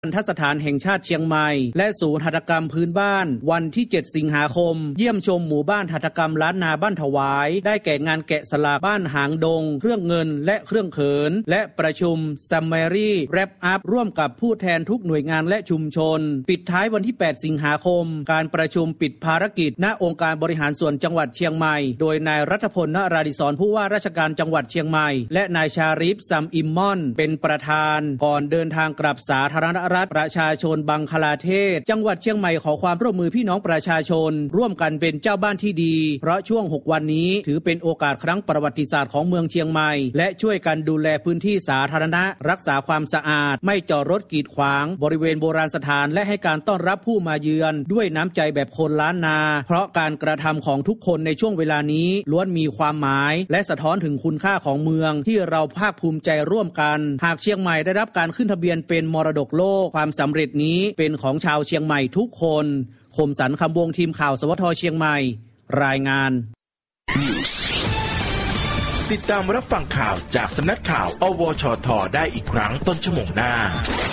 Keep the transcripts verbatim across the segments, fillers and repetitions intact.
ทันตสถานแห่งชาติเชียงใหม่และศูนย์หัตถกรรมพื้นบ้านวันที่เจ็ดสิงหาคมเยี่ยมชมหมู่บ้านหัตถกรรมล้านนาบ้านถวายได้แก่งานแกะสลักบ้านหางดงเครื่องเงินและเครื่องเขินและประชุมซัมมารีแรปอัพร่วมกับผู้แทนทุกหน่วยงานและชุมชนปิดท้ายวันที่แปดสิงหาคมการประชุมปิดภารกิจณองค์การบริหารส่วนจังหวัดเชียงใหม่โดยนายรัฐพล ณราธิศรผู้ว่าราชการจังหวัดเชียงใหม่และนายชาริฟซัมอิมมอนเป็นประธานก่อนเดินทางกลับสาธารณรัฐประชาชนบังคลาเทศจังหวัดเชียงใหม่ขอความร่วมมือพี่น้องประชาชนร่วมกันเป็นเจ้าบ้านที่ดีเพราะช่วงหกวันนี้ถือเป็นโอกาสครั้งประวัติศาสตร์ของเมืองเชียงใหม่และช่วยกันดูแลพื้นที่สาธารณะรักษาความสะอาดไม่จอดรถกีดขวางบริเวณโบราณสถานและให้การต้อนรับผู้มาเยือนด้วยน้ำใจแบบคนล้านนาเพราะการกระทำของทุกคนในช่วงเวลานี้ล้วนมีความหมายและสะท้อนถึงคุณค่าของเมืองที่เราภาคภูมิใจร่วมกันหากเชียงใหม่ได้รับการขึ้นทะเบียนเป็นมรดกโลกความสำเร็จนี้เป็นของชาวเชียงใหม่ทุกคนคมสันต์คำวงทีมข่าวสวทเชียงใหม่รายงานติดตามรับฟังข่าวจากสำนักข่าวอวชทได้อีกครั้งต้นชั่วโมงหน้า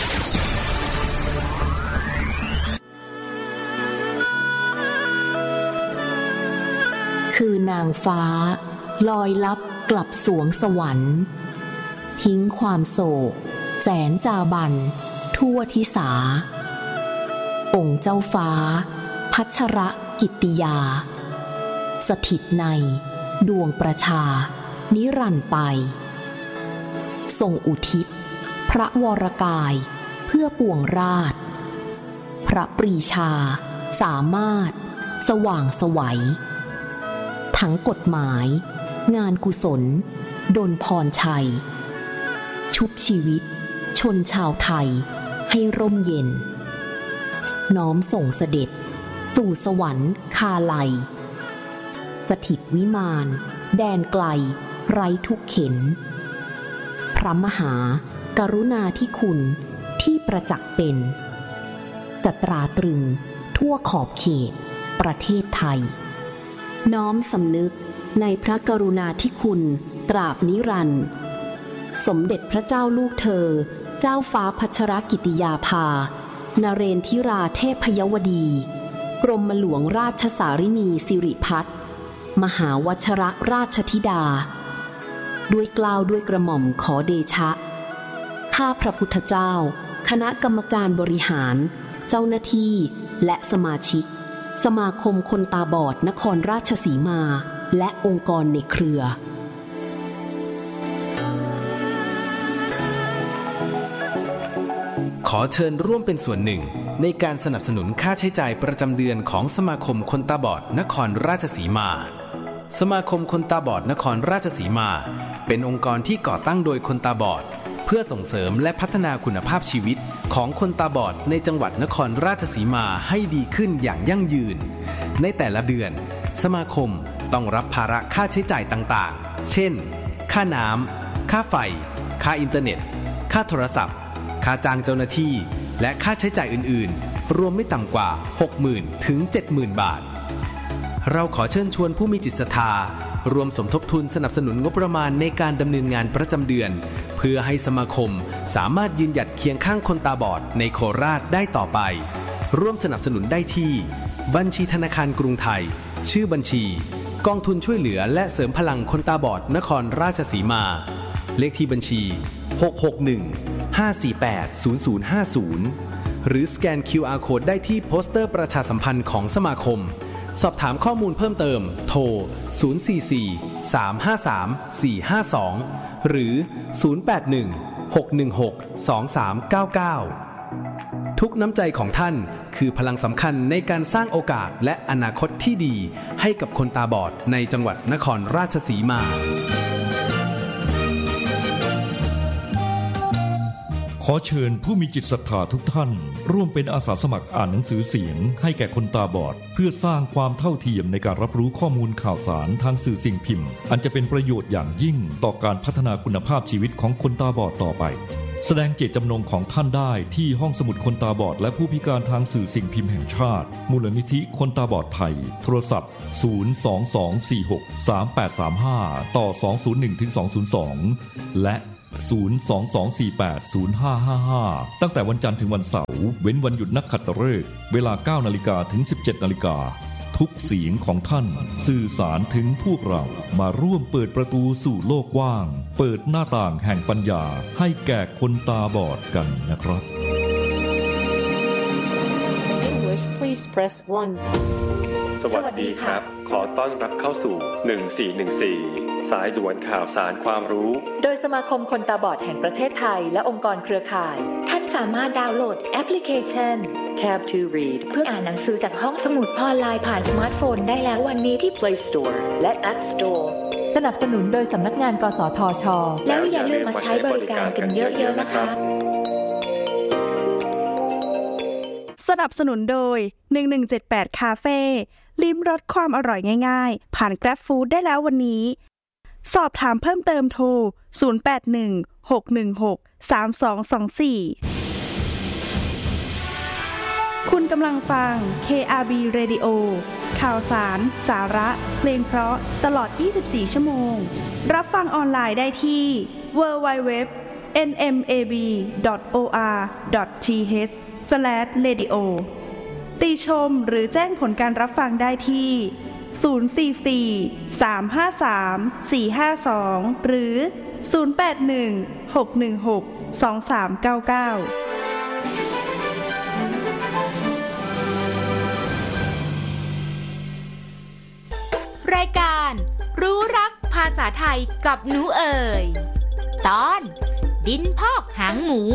คือนางฟ้าลอยลับกลับสวงสวรรค์ทิ้งความโศกแสนจาบันทั่วทิสาองค์เจ้าฟ้าพัชรกิตติยาสถิตในดวงประชานิรันดร์ไปทรงอุทิศพระวรกายเพื่อปวงราชพระปรีชาสามารถสว่างไสวทั้งกฎหมายงานกุศลดลพรชัยชุบชีวิตชนชาวไทยให้ร่มเย็นน้อมส่งเสด็จสู่สวรรค์คาไลสถิตวิมานแดนไกลไร้ทุกเข็นพระมหากรุณาธิคุณที่ประจักษ์เป็นจะตราตรึงทั่วขอบเขตประเทศไทยน้อมสำนึกในพระกรุณาธิคุณตราบนิรันดร์สมเด็จพระเจ้าลูกเธอเจ้าฟ้าพัชรกิติยาภานเรนทิราเทพยวดีกรมหลวงราชสารินีสิริพัฒน์มหาวชรราชธิดาด้วยเกล้าด้วยกระหม่อมขอเดชะข้าพระพุทธเจ้าคณะกรรมการบริหารเจ้าหน้าที่และสมาชิกสมาคมคนตาบอดนครราชสีมาและองค์กรในเครือขอเชิญร่วมเป็นส่วนหนึ่งในการสนับสนุนค่าใช้จ่ายประจำเดือนของสมาคมคนตาบอดนครราชสีมาสมาคมคนตาบอดนครราชสีมาเป็นองค์กรที่ก่อตั้งโดยคนตาบอดเพื่อส่งเสริมและพัฒนาคุณภาพชีวิตของคนตาบอดในจังหวัดนครราชสีมาให้ดีขึ้นอย่างยั่งยืนในแต่ละเดือนสมาคมต้องรับภาระค่าใช้จ่ายต่างๆเช่นค่าน้ำค่าไฟค่าอินเทอร์เน็ตค่าโทรศัพท์ค่าจ้างเจ้าหน้าที่และค่าใช้จ่ายอื่นๆรวมไม่ต่ำกว่า หกหมื่น ถึง เจ็ดหมื่น บาทเราขอเชิญชวนผู้มีจิตศรัทธารวมสมทบทุนสนับสนุนงบประมาณในการดำเนินงานประจำเดือนเพื่อให้สมาคมสามารถยืนหยัดเคียงข้างคนตาบอดในโคราชได้ต่อไปร่วมสนับสนุนได้ที่บัญชีธนาคารกรุงไทยชื่อบัญชีกองทุนช่วยเหลือและเสริมพลังคนตาบอดนครราชสีมาเลขที่บัญชีหก หก หนึ่ง ห้า สี่ แปด ศูนย์ ศูนย์ ห้า ศูนย์หรือสแกน คิว อาร์ Code ได้ที่โปสเตอร์ประชาสัมพันธ์ของสมาคมสอบถามข้อมูลเพิ่มเติมโทรศูนย์ สี่ สี่ สาม ห้า สาม สี่ ห้า สองหรือศูนย์ แปด หนึ่ง หก หนึ่ง หก สอง สาม เก้า เก้าทุกน้ำใจของท่านคือพลังสำคัญในการสร้างโอกาสและอนาคตที่ดีให้กับคนตาบอดในจังหวัดนครราชสีมาขอเชิญผู้มีจิตศรัทธาทุกท่านร่วมเป็นอาสาสมัครอ่านหนังสือเสียงให้แก่คนตาบอดเพื่อสร้างความเท่าเทียมในการรับรู้ข้อมูลข่าวสารทางสื่อสิ่งพิมพ์อันจะเป็นประโยชน์อย่างยิ่งต่อการพัฒนาคุณภาพชีวิตของคนตาบอดต่อไปแสดงเจตจำนงของท่านได้ที่ห้องสมุดคนตาบอดและผู้พิการทางสื่อสิ่งพิมพ์แห่งชาติมูลนิธิคนตาบอดไทยโทรศัพท์ศูนย์ สอง สอง สี่ หก สาม แปด สาม ห้าต่อสอง ศูนย์ หนึ่ง ถึง สอง ศูนย์ สองและศูนย์ สอง สอง สี่ แปด ศูนย์ ห้า ห้า ห้า ตั้งแต่วันจันทร์ถึงวันเสาร์เว้นวันหยุดนักขัตฤกษ์เวลา เก้านาฬิกา ถึง สิบเจ็ดนาฬิกา ทุกเสียงของท่านสื่อสารถึงพวกเรามาร่วมเปิดประตูสู่โลกกว้างเปิดหน้าต่างแห่งปัญญาให้แก่คนตาบอดกันนะครับ English please press one สวัสดีครับขอต้อนรับเข้าสู่หนึ่งสี่หนึ่งสี่สายด่วนข่าวสารความรู้โดยสมาคมคนตาบอดแห่งประเทศไทยและองค์กรเครือข่ายท่านสามารถดาวน์โหลดแอปพลิเคชัน Tab ทู Read เพื่ออ่านหนังสือจากห้องสมุดออนไลน์ผ่านสมาร์ทโฟนได้แล้ววันนี้ที่ Play Store และ App Store สนับสนุนโดยสำนักงานกสทช. แล้วอย่าลืมมาใช้บริการกันเยอะๆนะคะสนับสนุนโดยหนึ่งหนึ่งเจ็ดแปดคาเฟ่ลิ้มรสความอร่อยง่ายๆผ่าน Grab Food ได้แล้ววันนี้สอบถามเพิ่มเติมโทรศูนย์ แปด หนึ่ง หก หนึ่ง หก สาม สอง สอง สี่ คุณกำลังฟัง เค อาร์ บี Radio ข่าวสารสาระเพลงเพราะตลอดยี่สิบสี่ชั่วโมงรับฟังออนไลน์ได้ที่ ดับเบิลยู ดับเบิลยู ดับเบิลยู ดอท เอ็น เอ็ม เอ บี ดอท โอ อาร์ ดอท ที เอช สแลช เรดิโอ ติชมหรือแจ้งผลการรับฟังได้ที่ศูนย์ สี่ สี่ สาม ห้า สาม สี่ ห้า สองหรือศูนย์ แปด หนึ่ง หก หนึ่ง หก สอง สาม เก้า เก้ารายการรู้รักภาษาไทยกับหนูเอ๋ยตอนดินพอกหางหมู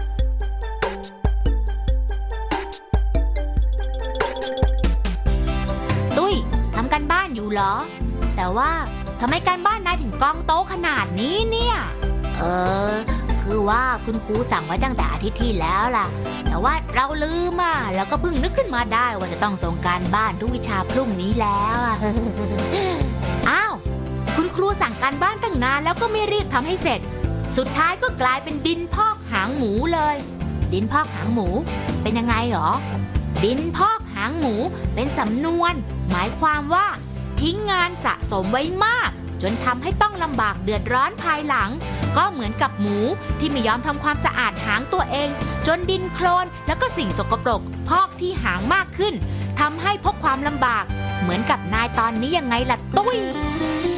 ตุ้ยทำการบ้านอยู่เหรอแต่ว่าทำไมการบ้านนายถึงกองโต๊ะขนาดนี้เนี่ยเออคือว่าคุณครูสั่งไว้ตั้งแต่อาทิตย์ที่แล้วล่ะแต่ว่าเราลืมอ่ะแล้วก็เพิ่งนึกขึ้นมาได้ว่าจะต้องส่งการบ้านทุกวิชาพรุ่งนี้แล้วอ่ะ อ้าวคุณครูสั่งการบ้านตั้งนานแล้วก็ไม่รีบทำให้เสร็จสุดท้ายก็กลายเป็นดินพอกหางหมูเลยดินพอกหางหมูเป็นยังไงหรอดินพอกหางหมูเป็นสำนวนหมายความว่าทิ้งงานสะสมไว้มากจนทำให้ต้องลำบากเดือดร้อนภายหลังก็เหมือนกับหมูที่ไม่ยอมทำความสะอาดหางตัวเองจนดินโคลนแล้วก็สิ่งสกปรกพอกที่หางมากขึ้นทำให้พบความลำบากเหมือนกับนายตอนนี้ยังไงล่ะตุ้ย